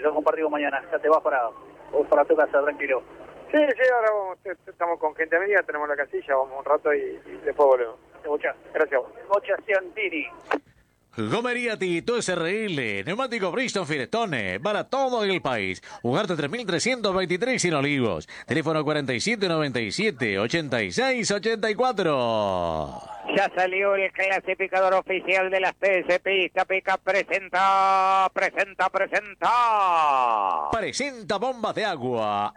lo compartimos mañana. Ya te vas para tu casa, tranquilo. Sí, ahora estamos con gente amiga, tenemos la casilla, vamos un rato y después volvemos. Muchas Gracias. Bocha Ciantini. Gomería Tito SRL, neumático Bristol Firestone, para todo el país. Ugarte 3323 en Olivos. Teléfono 4797-8684. Ya salió el clasificador oficial de las TC Pista Pica. Presenta. Presenta bombas de agua,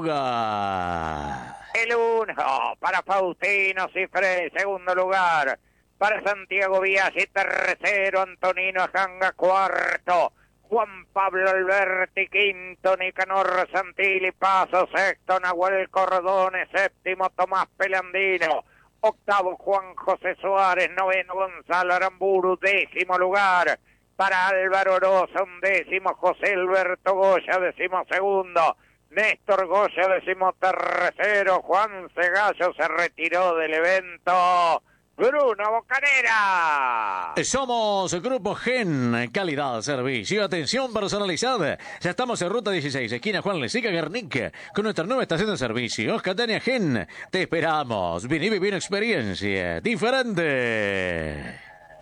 Euga. El 1 para Faustino Cifré, segundo lugar. Para Santiago Biaggi, tercero. Antonino Ajanga, cuarto. Juan Pablo Alberti, quinto. Nicanor Santilli, paso. Sexto, Nahuel Cordone. Séptimo, Tomás Pelandino. Octavo, Juan José Suárez. Noveno, Gonzalo Aramburu. Décimo lugar para Álvaro Oroza. Undécimo, José Alberto Goya. Décimo segundo, Néstor Goya. Décimo tercero, Juan Cegallo se retiró del evento. Bruno Bocanera. Somos Grupo Gen, calidad, servicio, atención personalizada. Ya estamos en Ruta 16, esquina Juan Lezica, Guernica, con nuestra nueva estación de servicio, Catania Gen. Te esperamos. Vení, viví una experiencia diferente.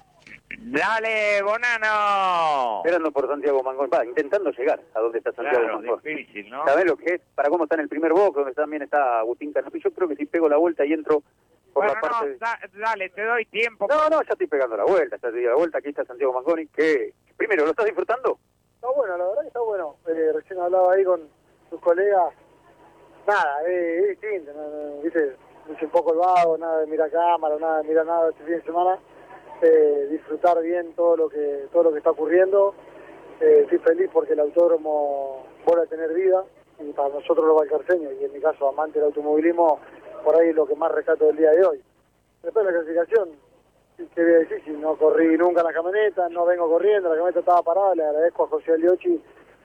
Dale, Bonano. Esperando por Santiago Mangón, intentando llegar a donde está Santiago Mangón. Difícil, ¿no? ¿Sabés lo que es? Para cómo está en el primer box, donde también está Agustín Canapí. Yo creo que si pego la vuelta y entro por Bueno, la parte... dale, te doy tiempo. No, ya estoy pegando la vuelta, ya te digo la vuelta. Aquí está Santiago Mangoni, que primero, ¿lo estás disfrutando? Está bueno, la verdad que está bueno. Recién hablaba ahí con tus colegas. Nada, es distinto, ¿viste? Es un poco el vago, nada de mirar cámara, nada de mirar nada este fin de semana. Disfrutar bien todo lo que está ocurriendo. Estoy feliz porque el autódromo vuelve a tener vida, y para nosotros los valcarceños, y en mi caso amante del automovilismo, por ahí es lo que más rescato del día de hoy. Después de la clasificación, ¿qué voy a decir? Si no corrí nunca la camioneta, no vengo corriendo, la camioneta estaba parada. Le agradezco a José Aliochi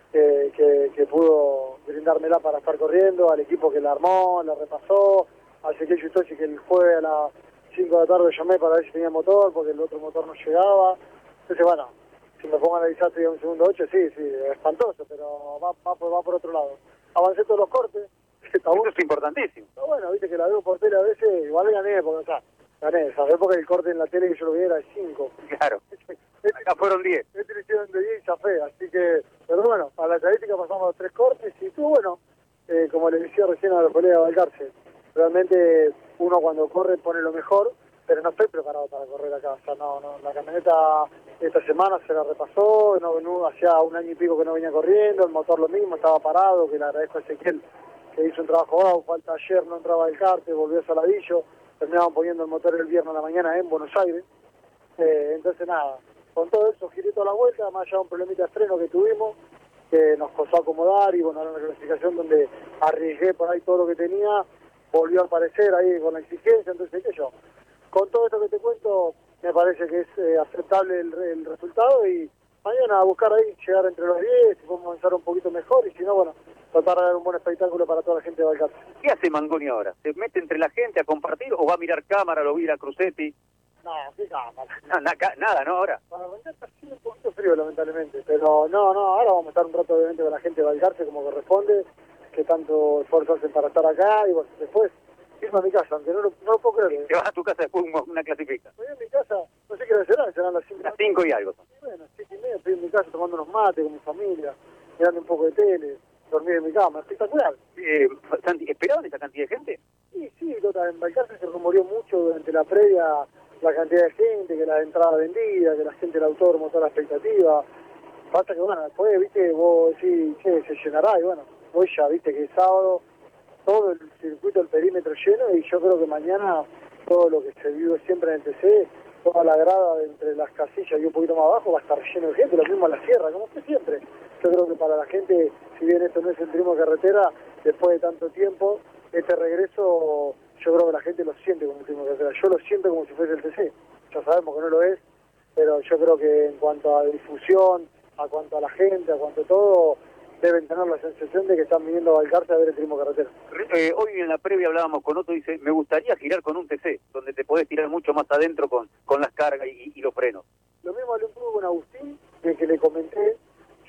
que pudo brindármela para estar corriendo, al equipo que la armó, la repasó, a Ezequiel Justosi, que el jueves a las 5 de la tarde llamé para ver si tenía motor, porque el otro motor no llegaba. Entonces, bueno, si me pongo a analizar, estoy a un segundo 8, sí, espantoso, pero va por otro lado. Avancé todos los cortes. Esto es importantísimo. Pero bueno, viste que la veo por tele a veces, igual gané, porque gané, ¿sabes? Porque el corte en la tele que yo lo vi era de 5. Claro. Acá fueron 10. Este le hicieron de 10 y zafé, así que, pero bueno, para la estadística pasamos los 3 cortes y estuvo bueno, como les decía recién a los colegas de Valcarce, realmente uno cuando corre pone lo mejor, pero no estoy preparado para correr acá. O sea, no, la camioneta esta semana se la repasó, no, hacía un año y pico que no venía corriendo, el motor lo mismo, estaba parado, que le agradezco a Ezequiel que hizo un trabajo bravo. Falta ayer, no entraba el carte, volvió a Saladillo, terminaban poniendo el motor el viernes a la mañana en Buenos Aires. Entonces nada, con todo eso giré toda la vuelta, además ya un problemita de freno que tuvimos, que nos costó acomodar, y bueno, era una clasificación donde arriesgué por ahí todo lo que tenía, volvió a aparecer ahí con la exigencia. Entonces, qué yo, con todo esto que te cuento, me parece que es aceptable el resultado, y mañana a buscar ahí, llegar entre los 10, si podemos avanzar un poquito mejor, y si no, bueno, tratar de dar un buen espectáculo para toda la gente de Valcarce. ¿Qué hace Mangoni ahora? ¿Se mete entre la gente a compartir o va a mirar cámara, lo mira Cruzetti? No, qué cámara. Nada, ¿no? Ahora. Para arrancar está haciendo un poquito frío, lamentablemente, pero no, ahora vamos a estar un rato obviamente con la gente de Valcarce como corresponde, que tanto esfuerzo hacen para estar acá, y bueno, después irme a mi casa, aunque no lo puedo creer. Te vas a tu casa después una clasifica. Estoy en mi casa, no sé qué hora serán las 5. Las 5 y algo. Bueno, 7:30, estoy en mi casa tomando unos mates con mi familia, mirando un poco de tele, dormir en mi cama, espectacular. Santi, ¿esperaban esa cantidad de gente? Sí, en Valcarce se rumoreó mucho durante la previa, la cantidad de gente, que las entradas vendidas, que la gente del autódromo, toda la expectativa. Pasa que bueno, después, viste, vos decís, che, se llenará, y bueno, hoy ya, viste que es sábado, todo el circuito, el perímetro lleno, y yo creo que mañana todo lo que se vive siempre en el TC, toda la grada entre las casillas y un poquito más abajo va a estar lleno de gente, lo mismo en la sierra, como que siempre. Yo creo que para la gente, si bien esto no es el turismo de carretera, después de tanto tiempo, este regreso, yo creo que la gente lo siente como el turismo de carretera. Yo lo siento como si fuese el TC. Ya sabemos que no lo es, pero yo creo que en cuanto a difusión, a cuanto a la gente, a cuanto a todo, deben tener la sensación de que están viniendo a Valcarce a ver el turismo de carretera. Hoy en la previa hablábamos con Otto, dice, me gustaría girar con un TC, donde te podés tirar mucho más adentro con las cargas y los frenos. Lo mismo hablé un poco con Agustín, de que le comenté.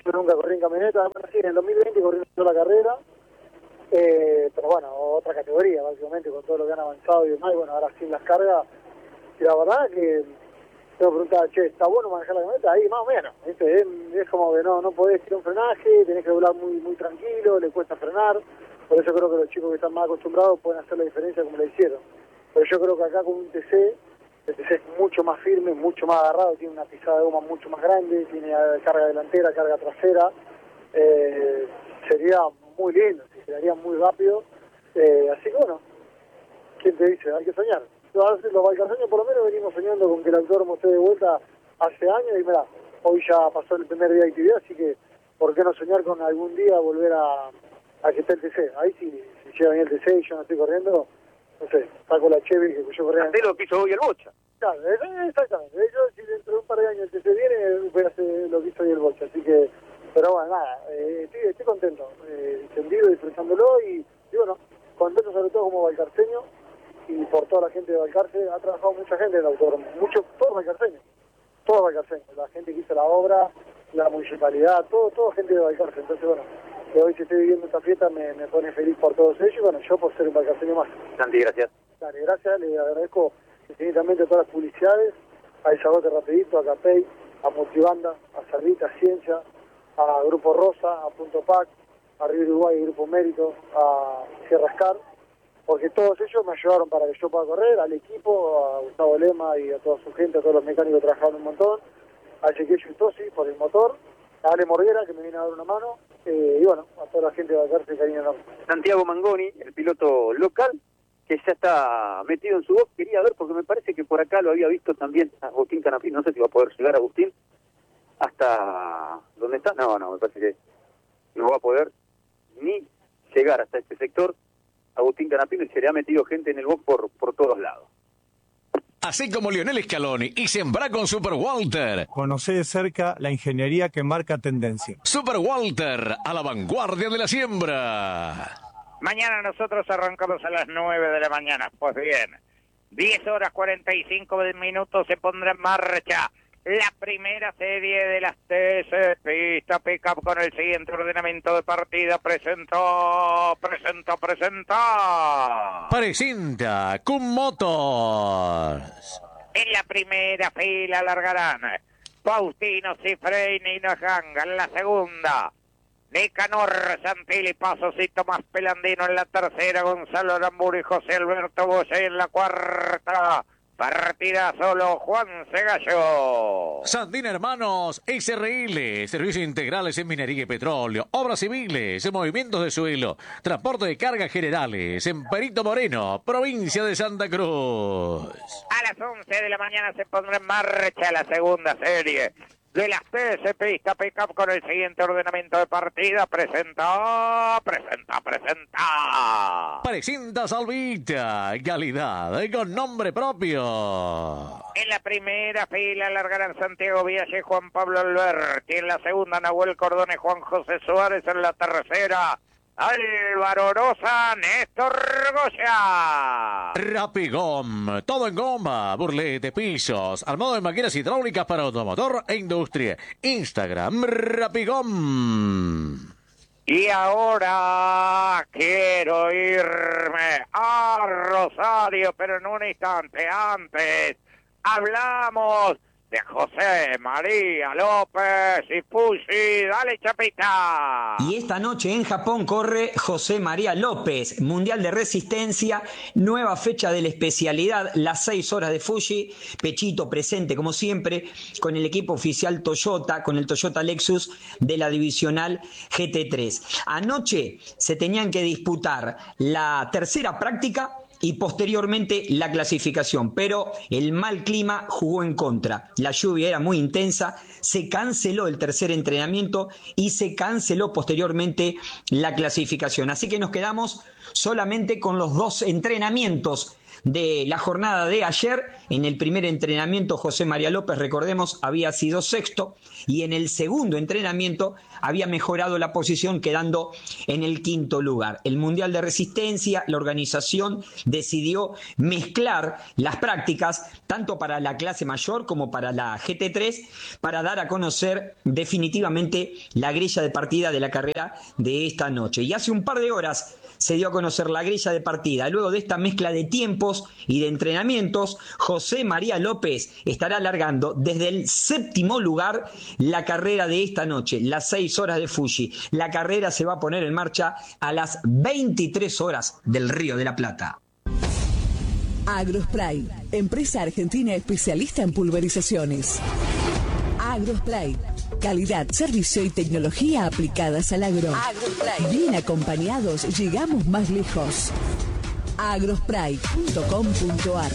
yo nunca corrí en camioneta, bueno, sí, en el 2020 corrí una sola carrera, pero bueno, otra categoría, básicamente, con todo lo que han avanzado y demás, y bueno, ahora sin las cargas, y la verdad que te preguntaba, che, ¿está bueno manejar la camioneta? Ahí más o menos, ¿viste? Es como que no podés tirar un frenaje, tenés que volar muy tranquilo, le cuesta frenar, por eso creo que los chicos que están más acostumbrados pueden hacer la diferencia como la hicieron. Pero yo creo que acá con un TC, el TC es mucho más firme, mucho más agarrado, tiene una pisada de goma mucho más grande, tiene carga delantera, carga trasera, sería muy lindo, se quedaría muy rápido, así que bueno, ¿quién te dice? Hay que soñar. Los valcarceños por lo menos venimos soñando con que el autódromo esté de vuelta hace años y mirá, hoy ya pasó el primer día de actividad, así que ¿por qué no soñar con algún día volver a que esté el TC? Ahí si llega bien el TC y yo no estoy corriendo, no sé, saco la Chevy que yo corría. Hacé lo que hizo hoy el Bocha. Claro, exactamente. Yo si dentro de un par de años el TC viene, voy a hacer lo que hizo hoy el Bocha, así que, pero bueno, nada, estoy contento, encendido, disfrutándolo y bueno, contento sobre todo como valcarceño y por toda la gente de Valcarce. Ha trabajado mucha gente en el autódromo, todos valcarceños, la gente que hizo la obra, la municipalidad, todo gente de Valcarce. Entonces bueno, que hoy se esté viviendo esta fiesta me pone feliz por todos ellos y bueno, yo por ser un valcarceño más. Santi, gracias. Dale, gracias, le agradezco infinitamente a todas las publicidades, a Isagote Rapidito, a Capey, a Multibanda, a Cerdita, a Ciencia, a Grupo Rosa, a Punto Pac, a Río Uruguay, Grupo Mérito, a Sierra Scar, porque todos ellos me ayudaron para que yo pueda correr, al equipo, a Gustavo Lema y a toda su gente, a todos los mecánicos que trabajaron un montón, a Ezequiel Yustosi por el motor, a Ale Morguera que me viene a dar una mano, y bueno, a toda la gente de Valcarce, cariño enorme. Santiago Mangoni, el piloto local, que ya está metido en su box, quería ver, porque me parece que por acá lo había visto también Agustín Canapino, no sé si va a poder llegar Agustín, hasta ¿dónde está? No, me parece que no va a poder ni llegar hasta este sector, Agustín Canapino, y se le ha metido gente en el box por todos lados. Así como Lionel Scaloni y sembra con Super Walter. Conoce de cerca la ingeniería que marca tendencia. Super Walter, a la vanguardia de la siembra. Mañana nosotros arrancamos a las 9 de la mañana. Pues bien, 10 horas 45 minutos se pondrá en marcha la primera serie de las TC Pista Pickup con el siguiente ordenamiento de partida. Presenta. Presenta Kun Motors. En la primera fila largarán Faustino Cifre y Nino Janga. En la segunda, Nicanor Santilli, Pasocito más Pelandino. En la tercera, Gonzalo Aramburu y José Alberto Goya. En la cuarta, partida solo Juan Segallo. Sandín Hermanos SRL, servicios integrales en minería y petróleo, obras civiles, movimientos de suelo, transporte de cargas generales, en Perito Moreno, provincia de Santa Cruz. A las 11 de la mañana se pondrá en marcha la segunda serie de las TC Pista Pickup con el siguiente ordenamiento de partida. Presenta. Presenta Salvita, calidad con nombre propio. En la primera fila largarán Santiago Vialle y Juan Pablo Alberti. En la segunda, Nahuel Cordone, Juan José Suárez. En la tercera, Álvaro Rosa, Néstor Goya. Rapigom, todo en goma, burlete, pisos, armado de máquinas hidráulicas para automotor e industria. Instagram, Rapigom. Y ahora quiero irme a Rosario, pero en un instante antes hablamos de José María López y Pucci. Dale, Chapita. Y esta noche en Japón corre José María López, Mundial de Resistencia, nueva fecha de la especialidad, las 6 horas de Fuji. Pechito presente como siempre con el equipo oficial Toyota, con el Toyota Lexus de la divisional GT3. Anoche se tenían que disputar la tercera práctica y posteriormente la clasificación, pero el mal clima jugó en contra. La lluvia era muy intensa, se canceló el tercer entrenamiento y se canceló posteriormente la clasificación. Así que nos quedamos solamente con los 2 entrenamientos de la jornada de ayer. En el primer entrenamiento José María López, recordemos, había sido sexto, y en el segundo entrenamiento había mejorado la posición quedando en el quinto lugar. El Mundial de Resistencia, la organización decidió mezclar las prácticas tanto para la clase mayor como para la GT3 para dar a conocer definitivamente la grilla de partida de la carrera de esta noche. Y hace un par de horas se dio a conocer la grilla de partida. Luego de esta mezcla de tiempos y de entrenamientos, José María López estará largando desde el séptimo lugar la carrera de esta noche, las 6 horas de Fuji. La carrera se va a poner en marcha a las 23 horas del Río de la Plata. Agrospray, empresa argentina especialista en pulverizaciones. Agrospray, calidad, servicio y tecnología aplicadas al agro. Agrospray. Bien acompañados, llegamos más lejos. Agrospray.com.ar.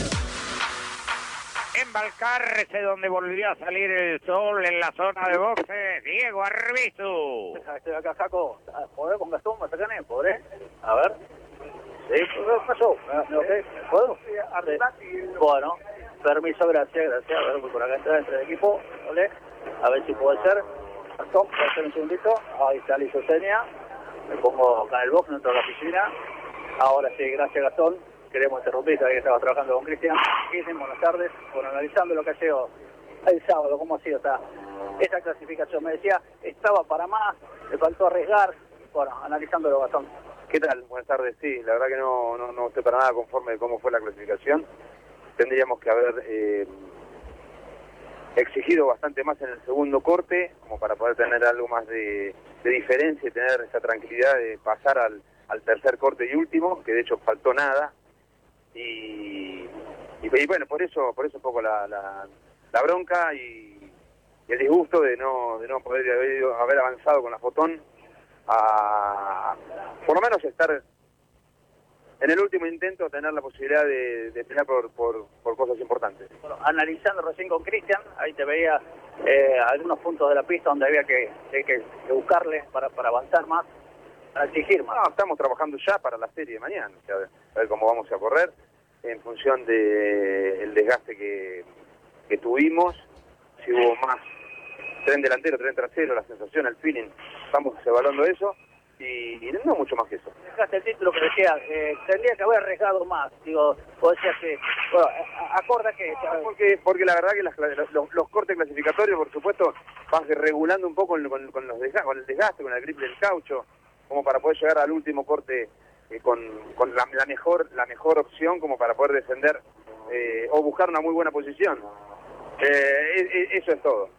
En Balcarce, donde volvió a salir el sol en la zona de boxe, Diego Arbizu. Estoy acá, Jaco. ¿Podés con Gastón? ¿Me sacan? ¿Podré? A ver. Sí, ¿qué pasó? ¿Puedo? Sí. Bueno, permiso, gracias. A ver, voy por acá entre el equipo. ¿Vale? A ver si puede ser. Gastón, voy a hacer un segundito. Ahí está, listo, seña. Me pongo acá en el box, dentro de la piscina. Ahora sí, gracias, Gastón. Queremos interrumpir, sabía que estaba trabajando con Cristian. Cristian, buenas tardes. Bueno, analizando lo que ha sido el sábado, cómo ha sido esta clasificación. Me decía, estaba para más, le faltó arriesgar. Bueno, analizándolo, Gastón. ¿Qué tal? Buenas tardes. Sí, la verdad que no estoy para nada conforme de cómo fue la clasificación. Tendríamos que haber exigido bastante más en el segundo corte, como para poder tener algo más de diferencia y tener esa tranquilidad de pasar al tercer corte y último, que de hecho faltó nada. Y bueno, por eso un poco la bronca y el disgusto de no poder haber avanzado con la Fotón a por lo menos estar en el último intento, tener la posibilidad de pelear por cosas importantes. Bueno, analizando recién con Cristian, ahí te veía algunos puntos de la pista donde había que buscarle para avanzar más, para exigir más. No, estamos trabajando ya para la serie de mañana, o sea, a ver cómo vamos a correr en función del desgaste que tuvimos, si hubo más tren delantero, tren trasero, la sensación, el feeling, estamos evaluando eso y no mucho más que eso. Dejaste el título que decía, tendría que haber arriesgado más, digo, o decías que, bueno, acorda que... Porque la verdad que los cortes clasificatorios, por supuesto, vas regulando un poco con el desgaste, con el grip del caucho, como para poder llegar al último corte con la mejor opción como para poder defender o buscar una muy buena posición. Eso es todo.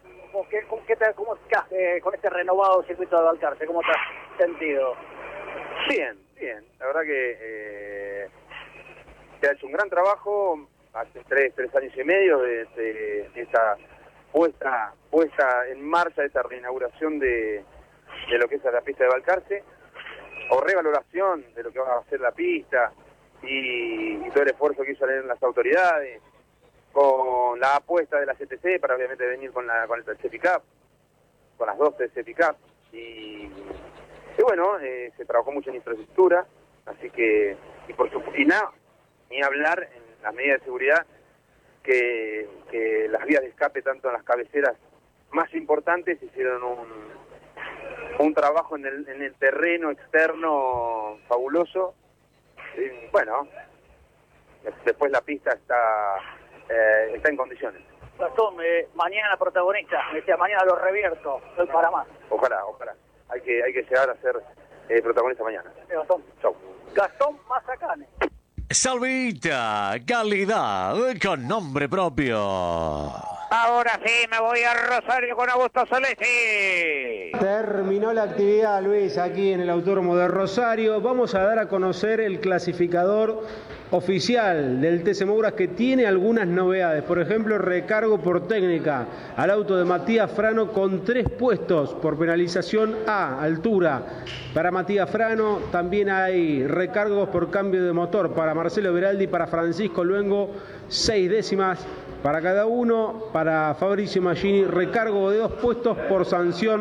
Con este renovado circuito de Balcarce, ¿cómo te has sentido? Bien. La verdad que se ha hecho un gran trabajo hace 3 años y medio de esta puesta en marcha, de esta reinauguración de lo que es la pista de Balcarce, o revaloración de lo que va a hacer la pista y todo el esfuerzo que hizo las autoridades, con la apuesta de la CTC para obviamente venir con el CEPICAP, con las 12 CEPICAP, y bueno, se trabajó mucho en infraestructura, así que, ni hablar en las medidas de seguridad, que las vías de escape, tanto en las cabeceras más importantes, hicieron un trabajo en el terreno externo fabuloso. Bueno, después la pista está en condiciones. Gastón, mañana protagonista, me decía, mañana lo revierto, soy para más. Ojalá. Hay que llegar a ser protagonista mañana. Gastón. Chau. Gastón Mazacane. Salvita, calidad con nombre propio. Ahora sí, me voy a Rosario con Augusto Celesti. Terminó la actividad, Luis, aquí en el Autódromo de Rosario. Vamos a dar a conocer el clasificador oficial del TC Mouras, que tiene algunas novedades. Por ejemplo, recargo por técnica al auto de Matías Frano con 3 puestos por penalización A, altura. Para Matías Frano también hay recargos por cambio de motor para Marcelo Beraldi, para Francisco Luengo, 6 décimas para cada uno. Para Fabricio Magini, recargo de 2 puestos por sanción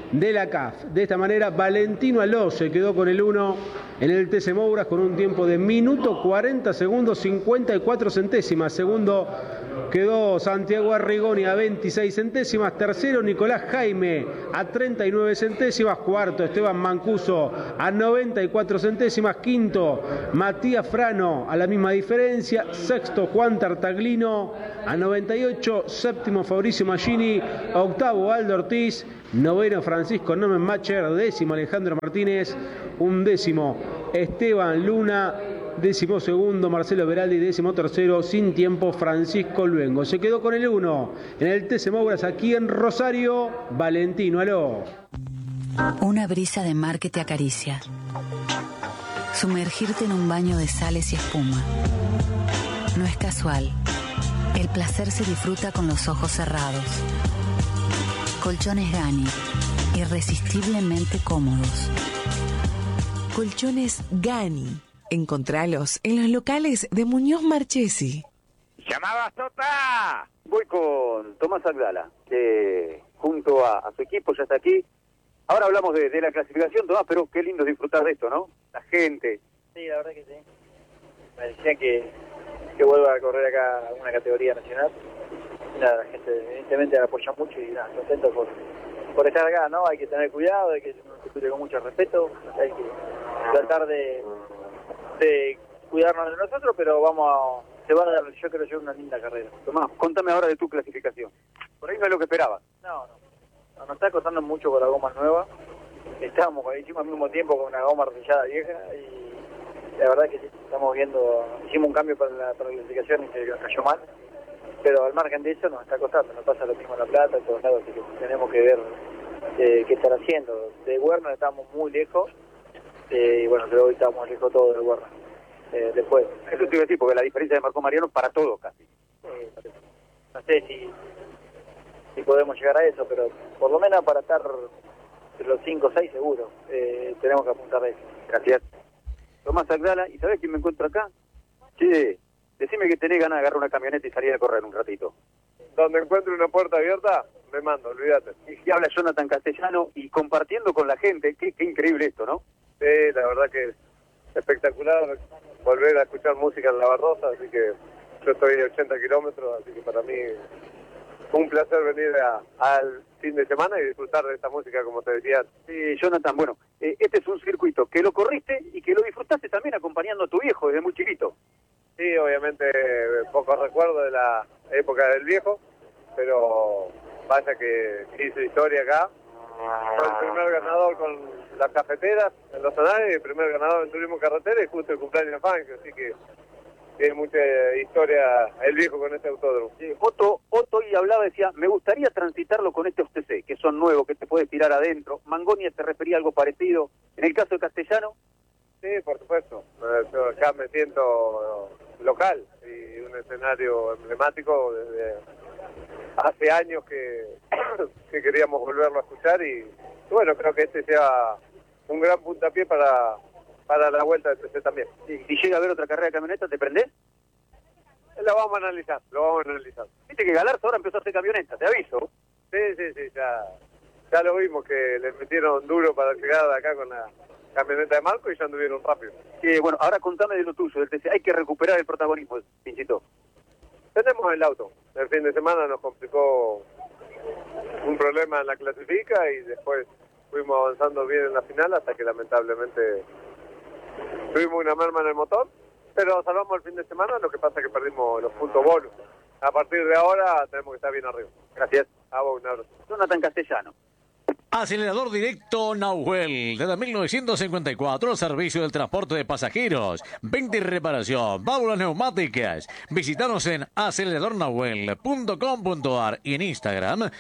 de la CAF. De esta manera, Valentino Aló se quedó con el 1 en el TC Mouras con un tiempo de minuto 40 segundos 54 centésimas. Segundo quedó Santiago Arrigoni a 26 centésimas. Tercero, Nicolás Jaime a 39 centésimas. Cuarto, Esteban Mancuso a 94 centésimas. Quinto, Matías Frano a la misma diferencia. Sexto, Juan Tartaglino a 98. Séptimo, Fabricio Maggini. Octavo, Aldo Ortiz. Noveno, Francisco Nomenmacher. Décimo, Alejandro Martínez. Undécimo, Esteban Luna. Décimo segundo, Marcelo Beraldi. Décimo tercero, sin tiempo, Francisco Luengo. Se quedó con el 1 en el TC Mouras aquí en Rosario, Valentino Aló. Una brisa de mar que te acaricia. Sumergirte en un baño de sales y espuma. No es casual. El placer se disfruta con los ojos cerrados. Colchones Gani, irresistiblemente cómodos. Colchones Gani. Encontralos en los locales de Muñoz Marchesi. ¡Llamabas, Tota! Voy con Tomás Agdala, que junto a su equipo ya está aquí. Ahora hablamos de la clasificación, Tomás, pero qué lindo disfrutar de esto, ¿no? La gente. Sí, la verdad que sí. Me decían que vuelva a correr acá a una categoría nacional. Nada, la gente evidentemente la apoya mucho y nada, contento por estar acá, ¿no? Hay que tener cuidado, hay que discutir con mucho respeto, hay que tratar de cuidarnos de nosotros, pero se va a dar, yo creo, una linda carrera. Tomás, contame ahora de tu clasificación. Por ahí no es lo que esperabas. No, nos está costando mucho con la goma nueva. Hicimos al mismo tiempo con una goma artillada vieja y la verdad que sí, hicimos un cambio para la clasificación y se cayó mal, pero al margen de eso nos está costando, nos pasa lo mismo en La Plata, en todos lados, así que tenemos que ver qué estar haciendo. De Werner estamos muy lejos, y bueno, pero hoy estamos lejos todos de Werner. Después. Eso te iba a decir, porque la diferencia de Marco Mariano para todos casi. No sé si podemos llegar a eso, pero por lo menos para estar entre los 5 o 6 seguro, tenemos que apuntar a eso. Gracias. Tomás Agdala, ¿y sabés quién me encuentro acá? Che, decime que tenés ganas de agarrar una camioneta y salir a correr un ratito. Donde encuentre una puerta abierta, me mando, olvídate. Y habla Jonathan Castellano y compartiendo con la gente, qué increíble esto, ¿no? Sí, la verdad que es espectacular volver a escuchar música en La Barrosa, así que yo estoy a 80 kilómetros, así que para mí un placer venir al fin de semana y disfrutar de esta música, como te decía. Sí, Jonathan, bueno, este es un circuito que lo corriste y que lo disfrutaste también acompañando a tu viejo desde muy chiquito. Sí, obviamente pocos recuerdos de la época del viejo, pero vaya que hizo historia acá. Fue el primer ganador con las cafeteras en los anales y el primer ganador en turismo carretera y justo el cumpleaños de Fangio, así que tiene mucha historia el viejo con este autódromo. Sí, Otto y hablaba, decía, me gustaría transitarlo con este OTC, que son nuevos, que te puedes tirar adentro. Mangonia te refería a algo parecido. En el caso de Castellano. Sí, por supuesto. Yo acá me siento local y un escenario emblemático desde hace años que queríamos volverlo a escuchar y bueno, creo que este sea un gran puntapié para la vuelta del TC también. Sí, si llega a haber otra carrera de camioneta, ¿te prendés? Lo vamos a analizar. Viste que Galarza ahora empezó a hacer camioneta, te aviso. Sí, ya lo vimos que le metieron duro para llegar de acá con la camioneta de Marco y ya anduvieron rápido. Bueno, ahora contame de lo tuyo, del TC. Hay que recuperar el protagonismo, Pinchito. Tenemos el auto. El fin de semana nos complicó un problema en la clasifica y después fuimos avanzando bien en la final hasta que lamentablemente tuvimos una merma en el motor, pero salvamos el fin de semana, lo que pasa es que perdimos los puntos bonus. A partir de ahora tenemos que estar bien arriba. Gracias. A vos, un abrazo. Jonathan Castellano. Acelerador directo Nahuel, desde 1954, servicio del transporte de pasajeros, venta y reparación, válvulas neumáticas. Visítanos en aceleradornahuel.com.ar y en Instagram,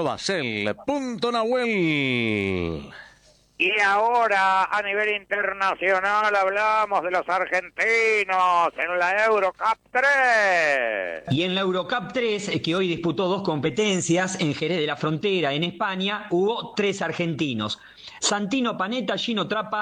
@cel.nahuel. Y ahora, a nivel internacional, hablamos de los argentinos en la Eurocup 3. Y en la Eurocup 3, que hoy disputó 2 competencias, en Jerez de la Frontera, en España, hubo 3 argentinos. Santino Panetta, Gino Trappa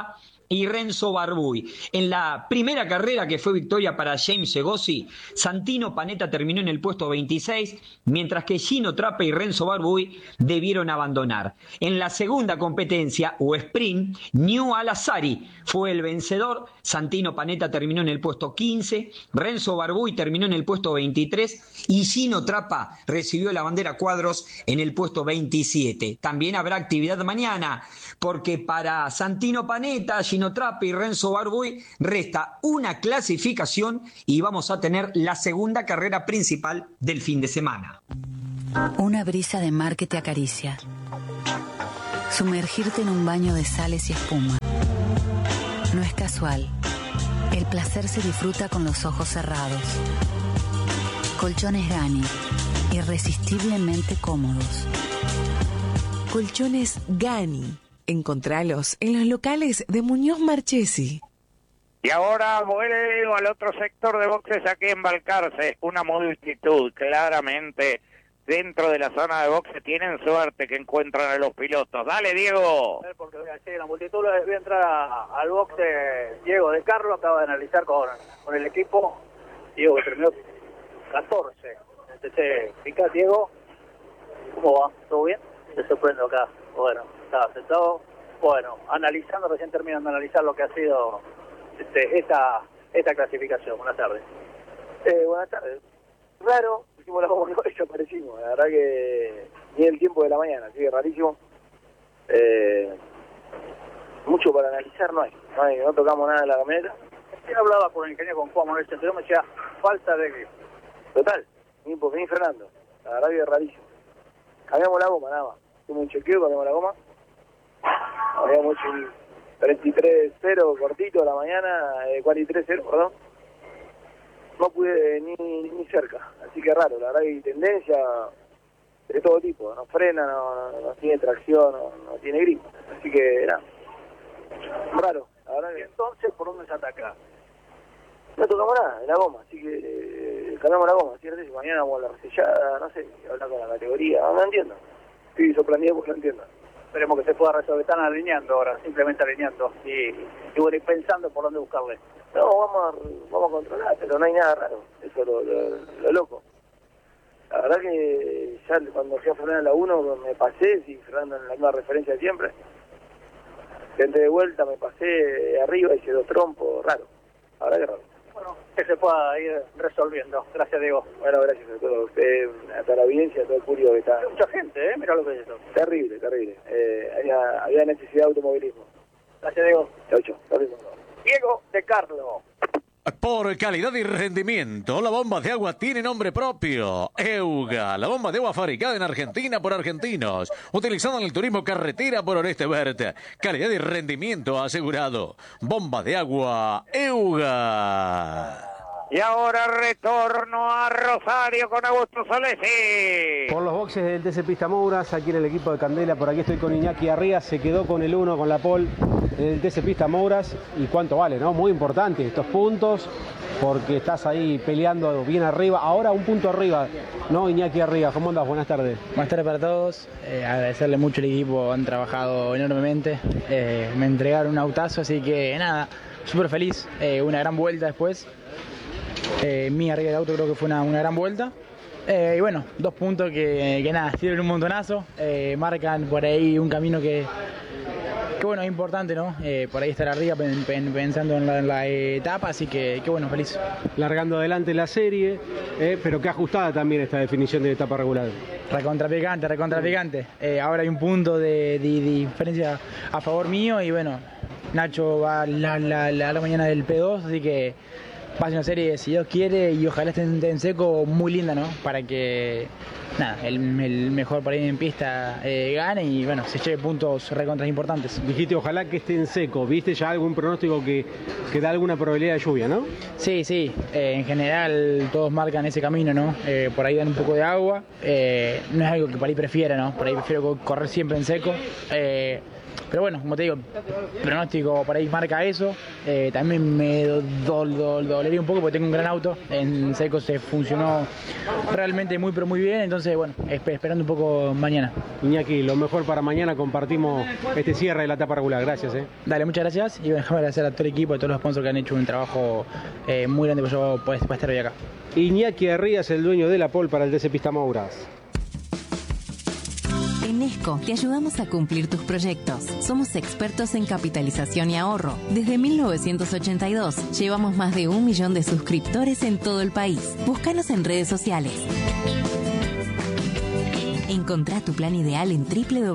y Renzo Barbuy. En la primera carrera, que fue victoria para James Segossi, Santino Panetta terminó en el puesto 26, mientras que Gino Trappe y Renzo Barbuy debieron abandonar. En la segunda competencia, o sprint, New Al-Azari fue el vencedor. Santino Panetta terminó en el puesto 15, Renzo Barbuy terminó en el puesto 23 y Gino Trappa recibió la bandera cuadros en el puesto 27. También habrá actividad mañana, porque para Santino Panetta, Gino Trappa y Renzo Barbuy resta una clasificación y vamos a tener la segunda carrera principal del fin de semana. Una brisa de mar que te acaricia. Sumergirte en un baño de sales y espuma. No es casual. El placer se disfruta con los ojos cerrados. Colchones Gani, irresistiblemente cómodos. Colchones Gani. Encontralos en los locales de Muñoz Marchesi. Y ahora vuelvo al otro sector de boxes aquí en Balcarce. Una multitud, claramente, dentro de la zona de boxes. Tienen suerte que encuentran a los pilotos. Dale, Diego. Porque la multitud, voy a entrar al box de Diego de Carlos. Acaba de analizar con el equipo. Diego que terminó 14. Entonces, fíjate, Diego, ¿cómo va? ¿Todo bien? Te sorprendo acá. Bueno, estaba sentado, analizando, recién terminando de analizar lo que ha sido esta clasificación. Buenas tardes. Buenas tardes. Raro, hicimos la goma y desaparecimos. La verdad que ni el tiempo de la mañana, así que rarísimo. Mucho para analizar no tocamos nada de la camioneta. Yo hablaba con el ingeniero, con Juan Manuel Centurión, me decía, falta de grip. Total, ni frenando. La verdad que es rarísimo. Cambiamos la goma, nada más. Hicimos un chequeo, cambiamos la goma. Habíamos hecho un 33-0 cortito a la mañana, 43-0, perdón. No pude ni cerca, así que raro. La verdad que hay tendencia de todo tipo. No frena, no tiene tracción, no tiene grip. Así que nada, raro. La verdad que... Entonces, ¿por dónde se ataca? No tocamos nada de la goma, así que cambiamos la goma, ¿cierto? Si mañana vamos a la resellada, no sé, hablar con la categoría, no entiendo. Estoy sorprendido porque no entiendo. Esperemos que se pueda resolver. Están alineando ahora, simplemente alineando y bueno, y pensando por dónde buscarle. No, vamos a controlar, pero no hay nada raro, eso es lo loco. La verdad que ya cuando fui a frenar en la 1 me pasé, sí, frenando en la misma referencia de siempre. Entré de vuelta, me pasé arriba, hice 2 trompos, raro. La verdad que raro. Bueno, que se pueda ir resolviendo. Gracias, Diego. Bueno, gracias a todos ustedes, a toda la audiencia, a todo el público que está. Hay mucha gente, mira lo que es esto. Terrible. Había necesidad de automovilismo. Gracias, Diego. Chau. Diego de Carlos. Por calidad y rendimiento, la bomba de agua tiene nombre propio. Euga, la bomba de agua fabricada en Argentina por argentinos, utilizada en el turismo carretera por Oreste Verde. Calidad y rendimiento asegurado. Bomba de agua Euga. Y ahora retorno a Rosario con Augusto Solesi. Por los boxes del TC Pista Mouras, aquí en el equipo de Candela, por aquí estoy con Iñaki Arrias, se quedó con el 1, con la pole del TC Pista Mouras. ¿Y cuánto vale, no? Muy importante estos puntos, porque estás ahí peleando bien arriba, ahora un punto arriba, ¿no? Iñaki Arrias, ¿cómo andas? Buenas tardes. Buenas tardes para todos, agradecerle mucho al equipo, han trabajado enormemente, me entregaron un autazo, así que nada, súper feliz, una gran vuelta después. Mi arriba del auto creo que fue una gran vuelta. Y bueno, 2 puntos que nada, sirven un montonazo. Marcan por ahí un camino que bueno, es importante, ¿no? Por ahí estar arriba pensando en la etapa, así que bueno, feliz. Largando adelante la serie, pero que ajustada también esta definición de etapa regular. Recontrapicante. Ahora hay un punto de diferencia a favor mío y bueno, Nacho va la mañana del P2, así que va a ser una serie, si Dios quiere, y ojalá esté en seco, muy linda, ¿no? Para que, nada, el mejor por ahí en pista gane y, bueno, se lleve puntos recontra importantes. Dijiste, ojalá que esté en seco. ¿Viste ya algún pronóstico que da alguna probabilidad de lluvia, no? Sí. En general, todos marcan ese camino, ¿no? Por ahí dan un poco de agua. No es algo que por ahí prefiera, ¿no? Por ahí prefiero correr siempre en seco. Pero bueno, como te digo, el pronóstico por ahí marca eso. También me dolería un poco porque tengo un gran auto. En seco se funcionó realmente muy pero muy bien. Entonces, bueno, esperando un poco mañana. Iñaki, lo mejor para mañana, compartimos este cierre de la etapa regular. Gracias. Dale, muchas gracias. Y déjame agradecer a todo el equipo, a todos los sponsors que han hecho un trabajo muy grande para yo poder estar hoy acá. Iñaki Arrías, el dueño de la pole para el TC Pista Mouras. En Esco te ayudamos a cumplir tus proyectos. Somos expertos en capitalización y ahorro. Desde 1982 llevamos más de 1 millón de suscriptores en todo el país. Búscanos en redes sociales. Encontrá tu plan ideal en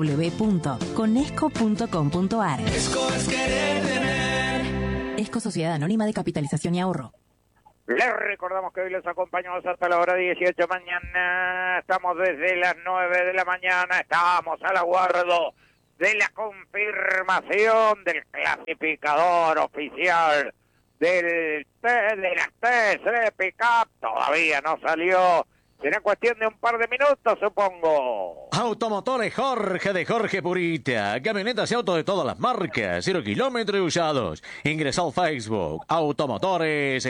www.conesco.com.ar. Esco es querer tener. Esco Sociedad Anónima de Capitalización y Ahorro. Les recordamos que hoy les acompañamos hasta la hora 18 mañana. Estamos desde las 9 de la mañana. Estamos al aguardo de la confirmación del clasificador oficial de las TC Pickup. Todavía no salió. Será cuestión de un par de minutos, supongo. Automotores Jorge de Jorge Purita. Camionetas y autos de todas las marcas. 0 kilómetros y usados. Ingresa al Facebook. Automotores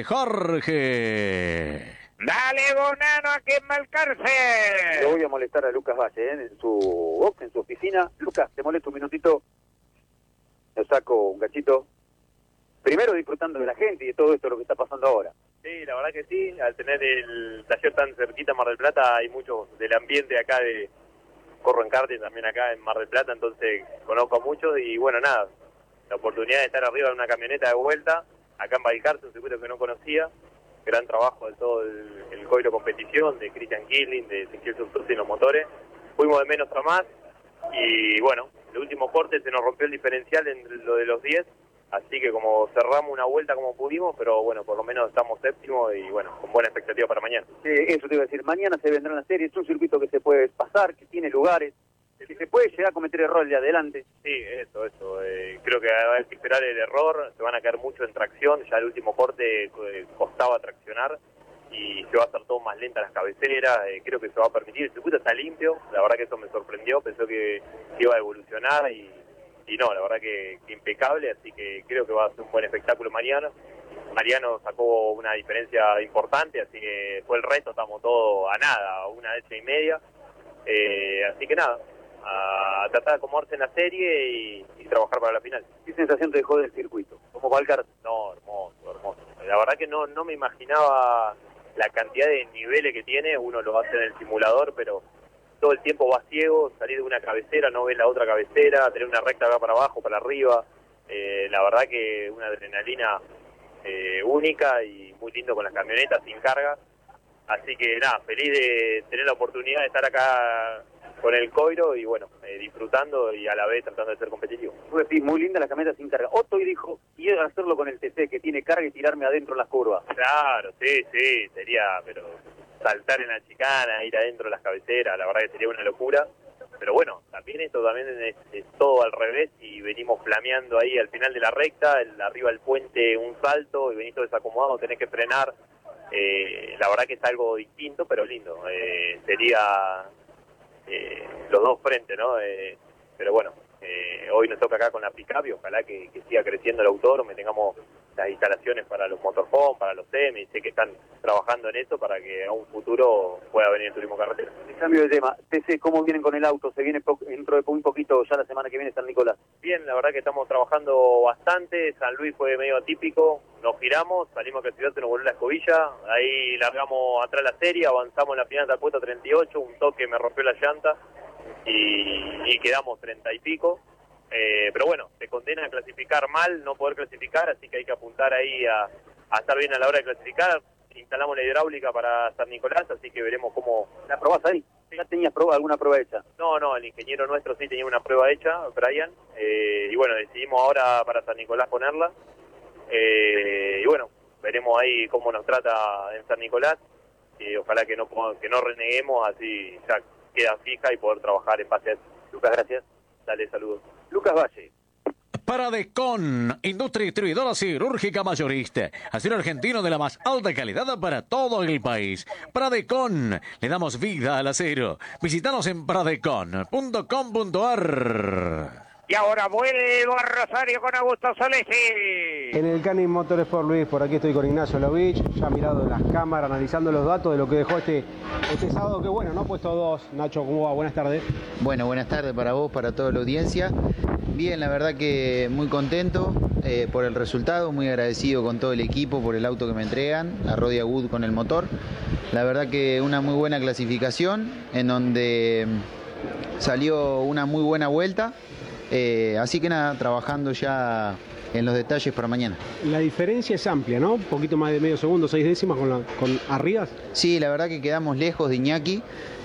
Jorge. Dale, Bonano, a quien Malcarce. Le voy a molestar a Lucas Valle, en su box, en su oficina. Lucas, te molesto un minutito. Lo saco un cachito. Primero disfrutando de la gente y de todo esto lo que está pasando ahora. Sí, la verdad que sí, al tener el taller tan cerquita en Mar del Plata, hay mucho del ambiente acá de corro en karting también acá en Mar del Plata, entonces conozco a muchos y bueno, nada, la oportunidad de estar arriba de una camioneta de vuelta, acá en Balcarce, un circuito que no conocía, gran trabajo de todo el Coiro Competición, de Christian Killing, de Ezequiel Subtursi en los motores, fuimos de menos a más y bueno, el último corte se nos rompió el diferencial en lo de los 10, así que como cerramos una vuelta como pudimos, pero bueno, por lo menos estamos séptimo y bueno, con buena expectativa para mañana. Eso te iba a decir, mañana se vendrán las series, es un circuito que se puede pasar, que tiene lugares, que se puede llegar a cometer errores de adelante. Sí, eso, creo que va a haber que esperar el error, se van a caer mucho en tracción, ya el último corte costaba traccionar y se va a hacer todo más lenta las cabeceras, creo que se va a permitir, el circuito está limpio, la verdad que eso me sorprendió, pensé que iba a evolucionar y no, la verdad que impecable, así que creo que va a ser un buen espectáculo mañana. Mariano sacó una diferencia importante, así que fue el resto, estamos todos a nada, a 1,5 así que nada, a tratar de acomodarse en la serie y trabajar para la final. ¿Qué sensación te dejó del circuito? ¿Cómo Balcarce? No, hermoso. La verdad que no me imaginaba la cantidad de niveles que tiene, uno lo hace en el simulador, pero todo el tiempo va ciego, salir de una cabecera, no ves la otra cabecera, tener una recta acá para abajo, para arriba, la verdad que una adrenalina única y muy lindo con las camionetas sin carga, así que nada, feliz de tener la oportunidad de estar acá con el Coiro y bueno, disfrutando y a la vez tratando de ser competitivo. Muy linda la camioneta sin carga. Otto y dijo, quiero hacerlo con el TC que tiene carga y tirarme adentro en las curvas. Claro, sí, sería, pero saltar en la chicana, ir adentro de las cabeceras, la verdad que sería una locura, pero bueno, también esto también es todo al revés y venimos flameando ahí al final de la recta, arriba del puente un salto y venís todo desacomodado, tenés que frenar, la verdad que es algo distinto pero lindo, sería los dos frentes, ¿no? Pero bueno, hoy nos toca acá con la pick-up y ojalá que siga creciendo el autódromo y tengamos las instalaciones para los motorhome, para los semi, sé que están trabajando en eso para que a un futuro pueda venir el turismo carretera. Cambio de tema, TC, ¿cómo vienen con el auto? Se viene dentro de muy poquito, ya la semana que viene San Nicolás. Bien, la verdad que estamos trabajando bastante, San Luis fue medio atípico, nos giramos, salimos que el ciudad se nos volvió la escobilla, ahí largamos atrás la serie, avanzamos en la final de la puesta 38, un toque me rompió la llanta y quedamos 30 y pico. Pero bueno, se condena a clasificar mal, no poder clasificar, así que hay que apuntar ahí a estar bien a la hora de clasificar. Instalamos la hidráulica para San Nicolás, así que veremos cómo... ¿La probás ahí? ¿Ya tenías alguna prueba hecha? No, el ingeniero nuestro sí tenía una prueba hecha, Brian, y bueno, decidimos ahora para San Nicolás ponerla, y bueno, veremos ahí cómo nos trata en San Nicolás, y ojalá que no reneguemos, así ya queda fija y poder trabajar en base a eso. Lucas, gracias. Dale, saludos. Lucas Valle. Paradecon, industria distribuidora cirúrgica mayorista. Acero argentino de la más alta calidad para todo el país. Paradecon, le damos vida al acero. Visítanos en paradecon.com.ar. Y ahora vuelvo a Rosario con Augusto Solesi. En el Canin Motorsport, Luis, por aquí estoy con Ignacio Lovich, ya mirado las cámaras, analizando los datos de lo que dejó este sábado, que bueno, no puesto 2. Nacho, ¿cómo va? Buenas tardes. Bueno, buenas tardes para vos, para toda la audiencia. Bien, la verdad que muy contento por el resultado, muy agradecido con todo el equipo por el auto que me entregan, a Rodia Wood con el motor. La verdad que una muy buena clasificación, en donde salió una muy buena vuelta. Así que nada, trabajando ya en los detalles para mañana. La diferencia es amplia, ¿no? Un poquito más de medio segundo, 6 décimas con Arribas. Sí, la verdad que quedamos lejos de Iñaki,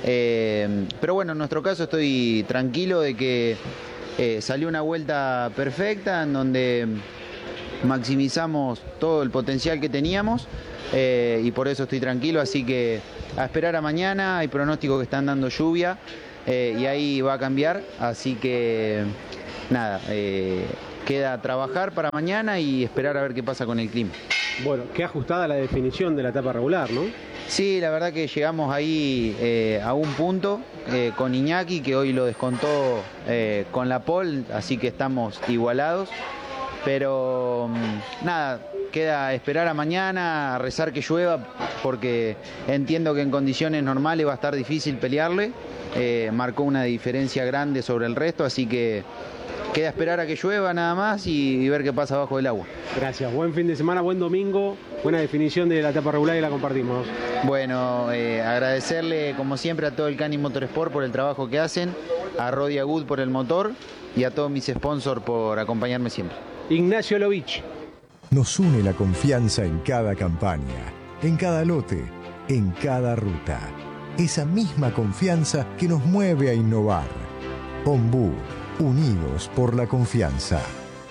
pero bueno, en nuestro caso estoy tranquilo de que salió una vuelta perfecta en donde maximizamos todo el potencial que teníamos y por eso estoy tranquilo, así que a esperar a mañana. Hay pronósticos que están dando lluvia y ahí va a cambiar, así que nada, queda trabajar para mañana y esperar a ver qué pasa con el clima. Bueno, qué ajustada la definición de la etapa regular, ¿no? Sí, la verdad que llegamos ahí a un punto con Iñaki, que hoy lo descontó con la pole, así que estamos igualados. Pero nada, queda esperar a mañana, a rezar que llueva, porque entiendo que en condiciones normales va a estar difícil pelearle. Marcó una diferencia grande sobre el resto, así que queda esperar a que llueva nada más y ver qué pasa abajo del agua. Gracias, buen fin de semana, buen domingo, buena definición de la etapa regular y la compartimos. Bueno, agradecerle como siempre a todo el Canin Motorsport por el trabajo que hacen, a Rodia Wood por el motor y a todos mis sponsors por acompañarme siempre. Ignacio Lovich. Nos une la confianza en cada campaña, en cada lote, en cada ruta. Esa misma confianza que nos mueve a innovar. Ombú, unidos por la confianza.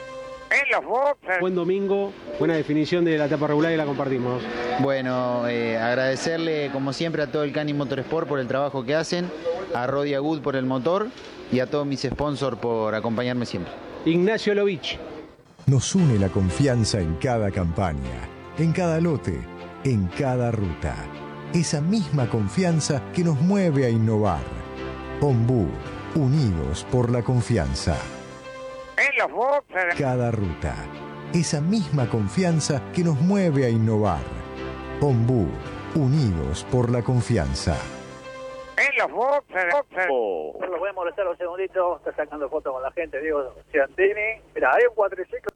En los boxes. Buen domingo, buena definición de la etapa regular y la compartimos. Bueno, agradecerle como siempre a todo el Canin Motorsport por el trabajo que hacen, a Rodia Wood por el motor y a todos mis sponsors por acompañarme siempre. Ignacio Lovich. Nos une la confianza en cada campaña, en cada lote, en cada ruta. Esa misma confianza que nos mueve a innovar. Ombú, unidos por la confianza. En los boxes. Cada ruta. Esa misma confianza que nos mueve a innovar. Ombú, unidos por la confianza. En los boxes. No los voy a molestar un segundito, está sacando fotos con la gente, Diego Ciantini. Mira, hay un cuatriciclo